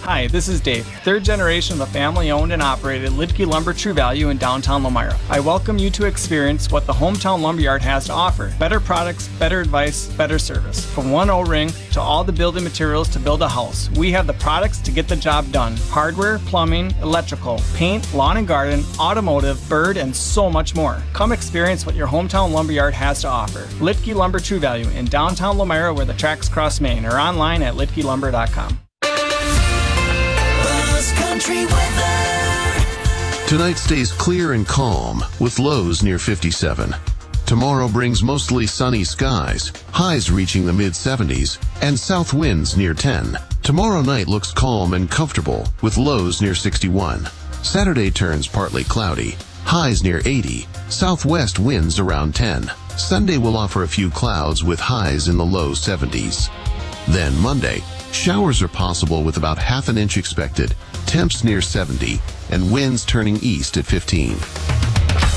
Hi, this is Dave, third generation of the family-owned and operated Lidke Lumber True Value in downtown Lomira. I welcome you to experience what the Hometown Lumberyard has to offer. Better products, better advice, better service. From one O-ring to all the building materials to build a house, we have the products to get the job done. Hardware, plumbing, electrical, paint, lawn and garden, automotive, bird, and so much more. Come experience what your Hometown Lumberyard has to offer. Lidke Lumber True Value in downtown Lomira where the tracks cross Main, or online at lidkelumber.com. Country weather. Tonight stays clear and calm with lows near 57. Tomorrow brings mostly sunny skies, highs reaching the mid-70s, and south winds near 10. Tomorrow night looks calm and comfortable with lows near 61. Saturday turns partly cloudy, highs near 80, southwest winds around 10. Sunday will offer a few clouds with highs in the low 70s. Then Monday, showers are possible with about half an inch expected, temps near 70, and winds turning east at 15.